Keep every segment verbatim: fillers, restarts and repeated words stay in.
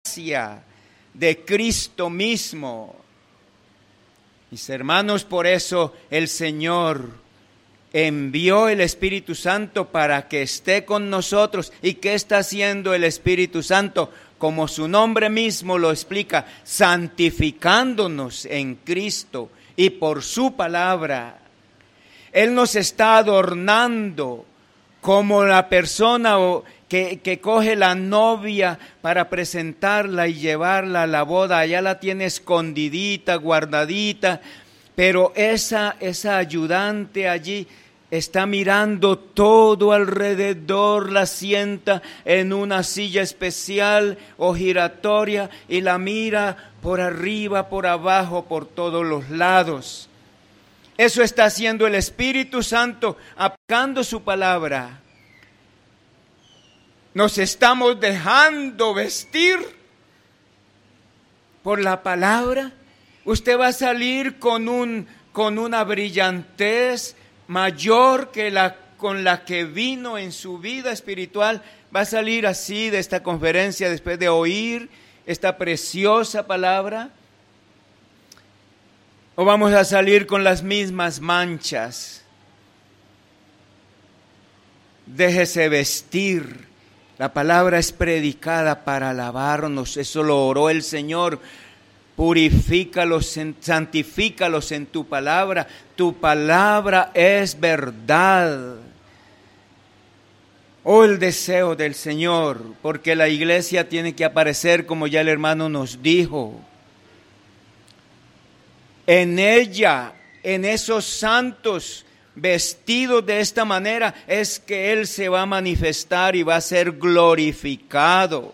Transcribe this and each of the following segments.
gracia de Cristo mismo. Mis hermanos, por eso el Señor envió el Espíritu Santo para que esté con nosotros. ¿Y qué está haciendo el Espíritu Santo? Como su nombre mismo lo explica, santificándonos en Cristo y por su palabra. Él nos está adornando como la persona que, que coge la novia para presentarla y llevarla a la boda. Allá la tiene escondidita, guardadita, pero esa, esa ayudante allí está mirando todo alrededor, la sienta en una silla especial o giratoria y la mira por arriba, por abajo, por todos los lados. Eso está haciendo el Espíritu Santo, aplicando su palabra. Nos estamos dejando vestir por la palabra. Usted va a salir con un, con una brillantez mayor que la con la que vino en su vida espiritual. Va a salir así de esta conferencia después de oír esta preciosa palabra. ¿O vamos a salir con las mismas manchas? Déjese vestir. La palabra es predicada para alabarnos. Eso lo oró el Señor. Purifícalos, santifícalos en tu palabra. Tu palabra es verdad. Oh, el deseo del Señor, porque la iglesia tiene que aparecer como ya el hermano nos dijo. En ella, en esos santos vestidos de esta manera, es que Él se va a manifestar y va a ser glorificado.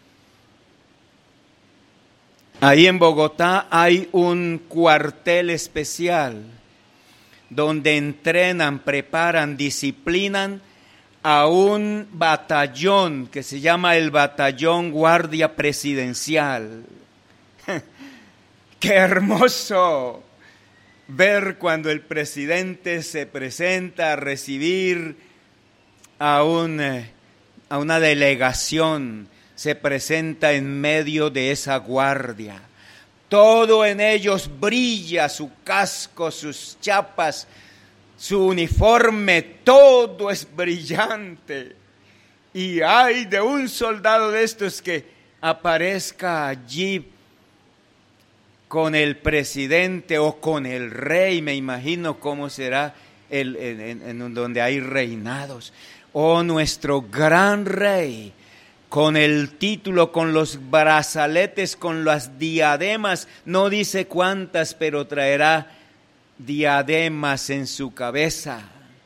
Ahí en Bogotá hay un cuartel especial donde entrenan, preparan, disciplinan a un batallón que se llama el Batallón Guardia Presidencial. ¡Qué hermoso ver cuando el presidente se presenta a recibir a, un, a una delegación! Se presenta en medio de esa guardia. Todo en ellos brilla, su casco, sus chapas, su uniforme, todo es brillante. Y hay de un soldado de estos que aparezca allí con el presidente o con el rey. Me imagino cómo será el, en, en, en donde hay reinados. Oh, nuestro gran rey, con el título, con los brazaletes, con las diademas, no dice cuántas, pero traerá diademas en su cabeza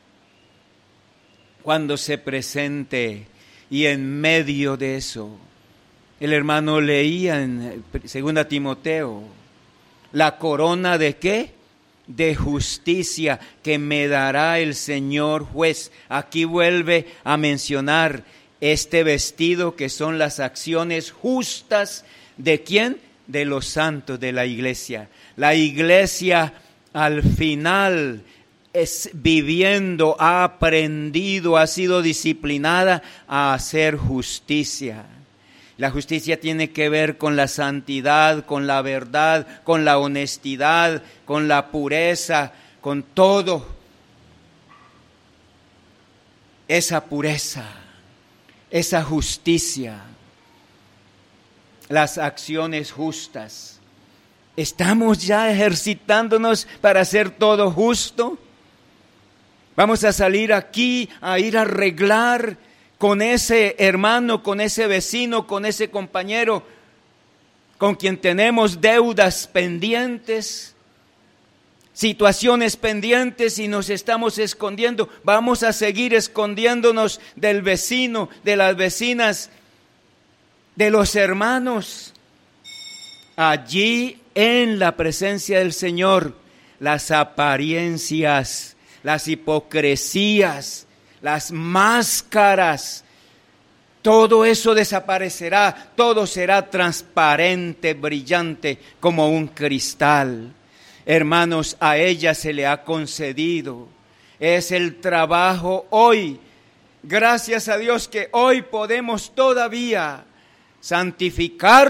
cuando se presente. Y en medio de eso, el hermano leía en Segunda Timoteo, la corona de ¿qué? De justicia que me dará el Señor juez. Aquí vuelve a mencionar este vestido que son las acciones justas ¿de quién? De los santos de la iglesia. La iglesia al final es viviendo, ha aprendido, ha sido disciplinada a hacer justicia. La justicia tiene que ver con la santidad, con la verdad, con la honestidad, con la pureza, con todo. Esa pureza, esa justicia, las acciones justas. ¿Estamos ya ejercitándonos para hacer todo justo? Vamos a salir aquí a ir a arreglar con ese hermano, con ese vecino, con ese compañero, con quien tenemos deudas pendientes, situaciones pendientes y nos estamos escondiendo. Vamos a seguir escondiéndonos del vecino, de las vecinas, de los hermanos. Allí en la presencia del Señor, las apariencias, las hipocresías, las máscaras, todo eso desaparecerá, todo será transparente, brillante como un cristal. Hermanos, a ella se le ha concedido, es el trabajo hoy. Gracias a Dios que hoy podemos todavía santificar